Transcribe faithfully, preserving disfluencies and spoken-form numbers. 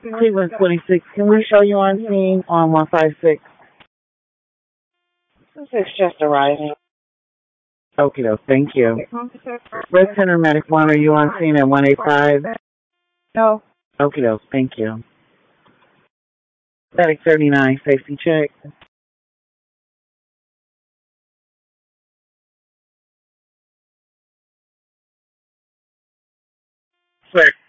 Cleveland twenty-six. Can we show you on scene on one five six? This is just arriving. Okay, though. Thank you. Red Center Medic one, are you on scene at one eight five? No. Okay, though. Thank you. Medic thirty-nine, safety check. Clear.